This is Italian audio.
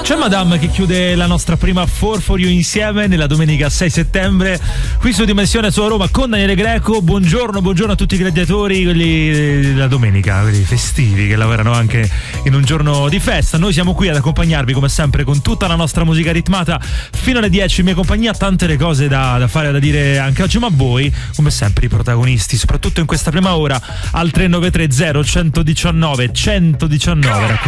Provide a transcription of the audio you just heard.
C'è Madame che chiude la nostra prima 4 insieme nella domenica 6 settembre qui su Dimensione su Roma con Daniele Greco. Buongiorno a tutti i gladiatori, quelli della domenica, quelli festivi che lavorano anche in un giorno di festa. Noi siamo qui ad accompagnarvi come sempre con tutta la nostra musica ritmata fino alle 10 in mia compagnia. Tante le cose da fare, da dire anche oggi, ma voi come sempre i protagonisti, soprattutto in questa prima ora al 3930 119 119.